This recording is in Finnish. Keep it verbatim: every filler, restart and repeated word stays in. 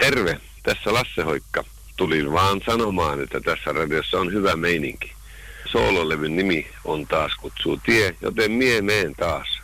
Terve, tässä Lasse Hoikka. Tulin vaan sanomaan, että tässä radiossa on hyvä meininki. Soololevyn nimi on Taas kutsuu tie, joten mie meen taas.